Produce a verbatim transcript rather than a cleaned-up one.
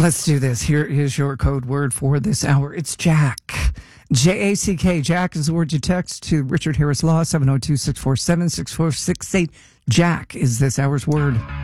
Let's do this. Here is your code word for this hour. It's Jack. J A C K. Jack is the word you text to Richard Harris Law, seven oh two, six four seven, six four six eight. Jack is this hour's word.